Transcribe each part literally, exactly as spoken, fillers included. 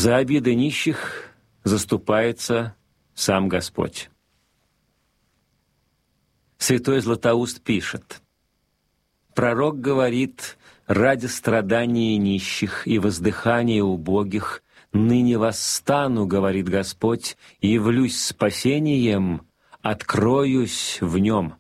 За обиды нищих заступается сам Господь. Святой Златоуст пишет: «Пророк говорит: ради страдания нищих и воздыхания убогих ныне восстану, говорит Господь, и явлюсь спасением, откроюсь в нем».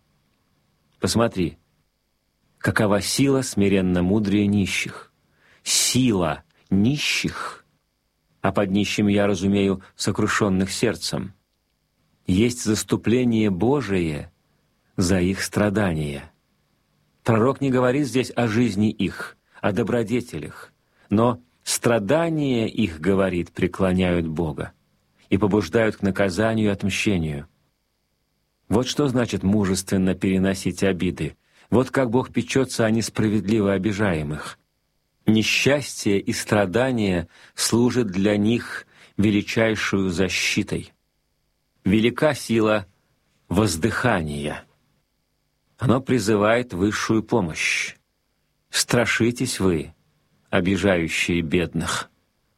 Посмотри, какова сила смиренно-мудрия нищих. Сила нищих, а под нищим я разумею сокрушенных сердцем, есть заступление Божие за их страдания. Пророк не говорит здесь о жизни их, о добродетелях, но страдания их, говорит, преклоняют Бога и побуждают к наказанию и отмщению. Вот что значит мужественно переносить обиды. Вот как Бог печется о несправедливо обижаемых. Несчастье и страдания служат для них величайшую защитой. Велика сила воздыхания. Оно призывает высшую помощь. Страшитесь вы, обижающие бедных.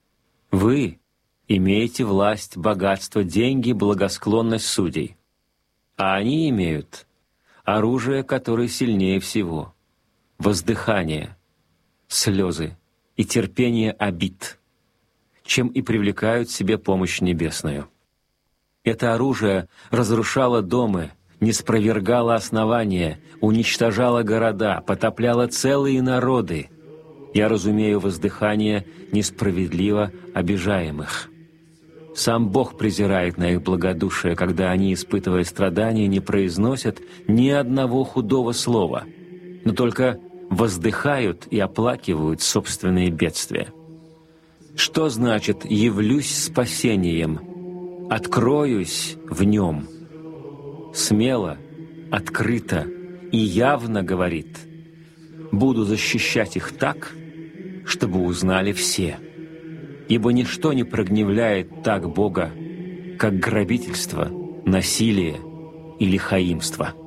Вы имеете власть, богатство, деньги, благосклонность судей. А они имеют оружие, которое сильнее всего — воздыхание, слезы и терпение обид, чем и привлекают себе помощь небесную. Это оружие разрушало дома, ниспровергало основания, уничтожало города, потопляло целые народы. Я разумею воздыхание несправедливо обижаемых. Сам Бог презирает на их благодушие, когда они, испытывая страдания, не произносят ни одного худого слова, но только воздыхают и оплакивают собственные бедствия. Что значит «явлюсь спасением», «откроюсь в нем»? Смело, открыто и явно говорит: «Буду защищать их так, чтобы узнали все». Ибо ничто не прогневляет так Бога, как грабительство, насилие или хаимство.